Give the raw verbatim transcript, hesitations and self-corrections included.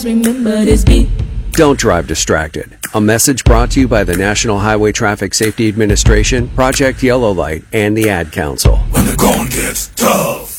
Remember this beat. Don't drive distracted. A message brought to you by the National Highway Traffic Safety Administration, Project Yellow Light, and the Ad Council. When the going gets tough.